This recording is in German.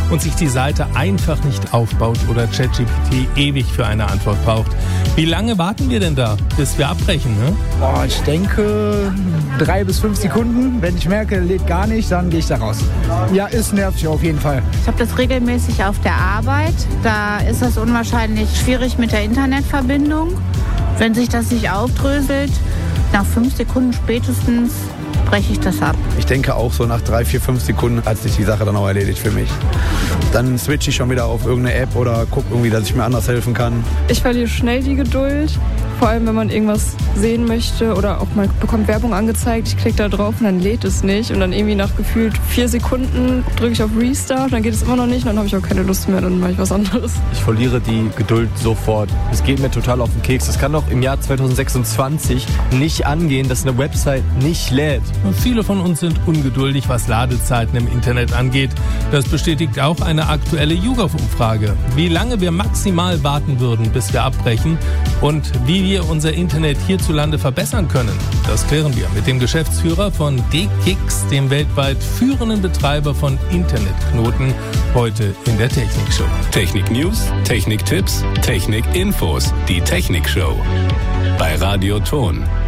und sich die Seite einfach nicht aufbaut oder ChatGPT ewig für eine Antwort braucht. Wie lange warten wir denn da, bis wir abbrechen? Ne? Ich denke 3 bis 5 Sekunden. Wenn ich merke, lädt gar nicht, dann gehe ich da raus. Ja, ist nervig auf jeden Fall. Ich habe das regelmäßig auf der Arbeit. Da ist das unwahrscheinlich schwierig mit der Internetverbindung. Wenn sich das nicht aufdröselt, nach 5 Sekunden spätestens breche ich das ab. Ich denke auch so nach 3, 4, 5 Sekunden hat sich die Sache dann auch erledigt für mich. Dann switche ich schon wieder auf irgendeine App oder gucke irgendwie, dass ich mir anders helfen kann. Ich verliere schnell die Geduld, vor allem wenn man irgendwas sehen möchte oder auch man bekommt Werbung angezeigt, ich klicke da drauf und dann lädt es nicht und dann irgendwie nach gefühlt 4 Sekunden drücke ich auf Restart, dann geht es immer noch nicht und dann habe ich auch keine Lust mehr, dann mache ich was anderes. Ich verliere die Geduld sofort. Es geht mir total auf den Keks. Es kann doch im Jahr 2026 nicht angehen, dass eine Website nicht lädt. Und viele von uns sind ungeduldig, was Ladezeiten im Internet angeht. Das bestätigt auch eine aktuelle YouGov-Umfrage. Wie lange wir maximal warten würden, bis wir abbrechen und wie wir unser Internet hierzulande verbessern können. Das klären wir mit dem Geschäftsführer von D-Kix, dem weltweit führenden Betreiber von Internetknoten, heute in der Technik-Show. Technik-News, Technik-Tipps, Technik-Infos. Die Technik-Show bei Radio Ton.